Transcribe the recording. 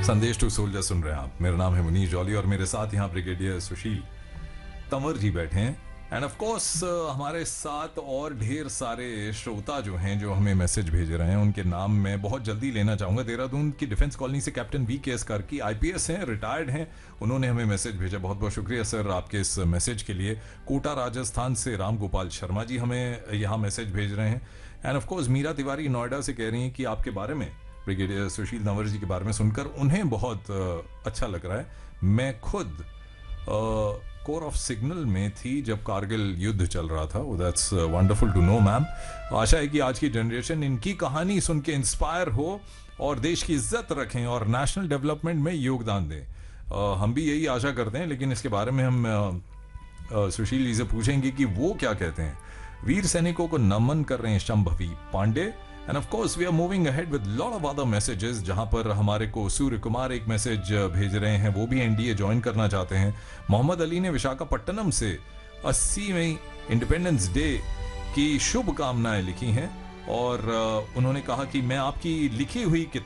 संदेश to soldier सुन रहे हैं आप। मेरा नाम है मुनीश जॉली और मेरे साथ यहाँ ब्रिगेडियर सुशील तंवर जी बैठे हैं। एंड ऑफ कोर्स हमारे साथ और ढेर सारे श्रोता जो हैं जो हमें मैसेज भेज रहे हैं, उनके नाम मैं बहुत जल्दी लेना चाहूँगा। देहरादून की डिफेंस कॉलोनी से कैप्टन वी के एस कार्की IPS हैं, रिटायर्ड हैं, उन्होंने हमें मैसेज भेजा। बहुत बहुत शुक्रिया सर आपके इस मैसेज के लिए। कोटा राजस्थान से राम गोपाल शर्मा जी हमें यहाँ मैसेज भेज रहे हैं। End of course Meera Tiwari Noida से कह रही हैं कि आपके बारे में, ब्रिगेडियर सुशील तंवर जी के बारे में सुनकर उन्हें बहुत अच्छा लग रहा है। मैं खुद कोर ऑफ सिग्नल में थी जब कारगिल युद्ध चल रहा था। That's wonderful to know ma'am. आशा है कि आज की जनरेशन इनकी कहानी सुन के इंस्पायर हो और देश की इज्जत रखें और नेशनल डेवलपमेंट में योगदान दें। हम भी यही आशा करते हैं, लेकिन इसके बारे में हम सुशील जी से पूछेंगे कि वो क्या कहते हैं। वीर सैनिकों को नमन कर रहे हैं Shambhavi Pandey. End of course we are moving ahead with lot of other messages, जहां पर हमारे को सूर्य कुमार एक मैसेज भेज रहे हैं, वो भी NDA ज्वाइन करना चाहते हैं। मोहम्मद अली ने विशाखापट्टनम से 80वें इंडिपेंडेंस डे की शुभकामनाएं लिखी हैं और उन्होंने कहा कि मैं आपकी लिखी हुई